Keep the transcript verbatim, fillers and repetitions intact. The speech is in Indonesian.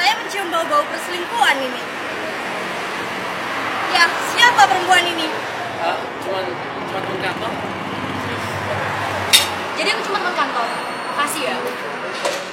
Saya mencium bau-bau perselingkuhan ini. Ya, siapa perempuan ini? Uh, cuman cuma teman kantor. Jadi aku cuma teman kantor. Makasih ya.